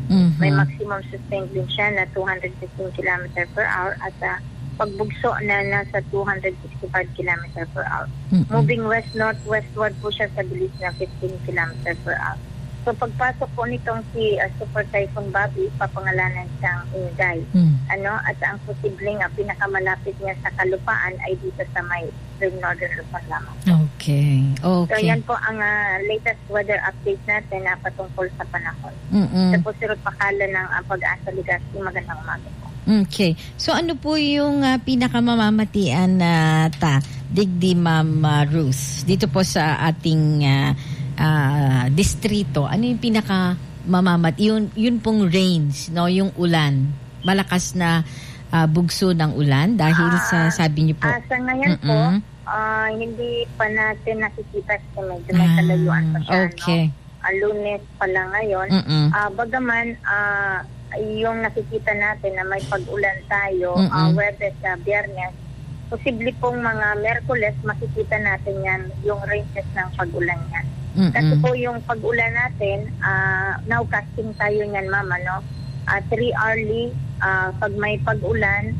May maximum sustained wind siya na 215 km per hour at pagbugso na nasa 265 km per hour. Moving west-northwestward po siya sa bilis na 15 km per hour. So pagpasok po nitong si Super Typhoon Bobby, papangalanan siyang Inday. At ang posibleng pinakamalapit niya sa kalupaan ay dito sa may extreme northern Luzon lamang. Okay. So yan po ang latest weather update natin na patungkol sa panahon. Ito po si Ruth Pakala ng Pag-asa Legazpi. Magandang umaga po. Okay. So ano po yung pinakamamamatian na digdi, Ma'am Ruth, dito po sa ating distrito? Ano yung pinaka-mamamat? Yun pong rains, no? Yung ulan. Malakas na bugso ng ulan dahil sa sabi niyo po. Sa ngayon po, hindi pa natin nakikita sa medyo may kalayuan pa siya. Okay. No? Lunes pa lang ngayon. Bagaman, yung nakikita natin na may pag-ulan tayo, Webes, Biyernes, posible pong mga Merkules, makikita natin yan, yung ranges ng pag-ulan yan. Kasi po yung pag-ulan natin, nowcasting tayo niyan, Mama, no? 3 hourly, pag may pag-ulan,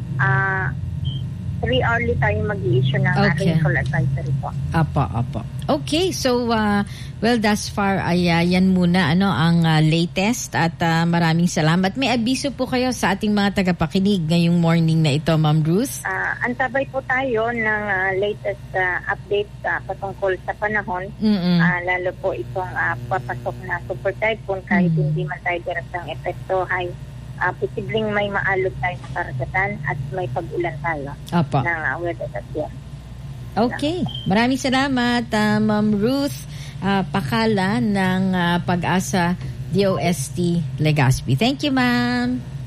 3 hourly tayo mag-i-issue ng rainfall advisory po. Apo. Okay, so well, thus far ay yan muna ang latest at maraming salamat. May abiso po kayo sa ating mga tagapakinig ngayong morning na ito, Ma'am Ruth? Antabay po tayo ng latest update patungkol sa panahon. Lalo po itong papasok na super typhoon kahit hindi man tayo direktang epekto, posibleng may maalog tayo sa karagatan at may pag-ulan tayo ng weather at yan. Okay. Maraming salamat, Ma'am Ruth Pakala ng Pag-asa DOST Legazpi. Thank you, ma'am.